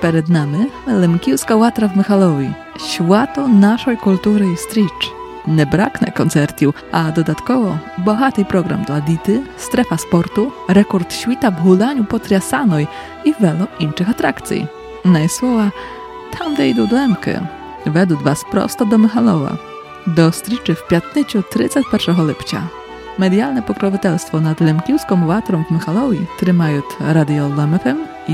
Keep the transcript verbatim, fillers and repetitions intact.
перед нами Лемківська ватра в Михайлові. Свято нашої культури і стріч. Не бракне концертів, а додатково багатий програм dla діти, strefa sportu, rekord świta w hulaniu potriasanej i wielu innych atrakcji. No i słowa, tam де йдуть лемки, ведуть вас просто до Михайлова. До стрічі в п'ятницю тридцять першого липня. Medialne pokroviteľstvo nad Lemkівським ватром в Михайлові тримають Радіо Лем еф ем